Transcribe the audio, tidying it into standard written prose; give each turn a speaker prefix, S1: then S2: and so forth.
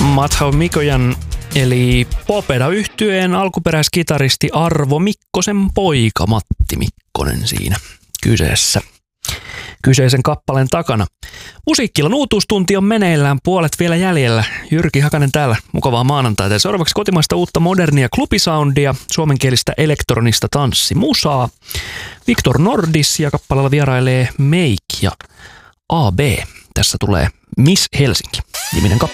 S1: Mathau Mikojan eli Popeda-yhtyeen alkuperäiskitaristi Arvo Mikkosen poika Matti Mikkonen siinä kyseisen kappaleen takana. Musiikkilan uutuustunti on meneillään, puolet vielä jäljellä. Jyrki Hakanen täällä, mukavaa maanantaita. Seuraavaksi kotimaista uutta modernia klubisoundia, suomenkielistä elektronista tanssimusaa. Victor Nordis ja kappaleella vierailee Meik ja AB. Tässä tulee Miss Helsinki -niminen kappale.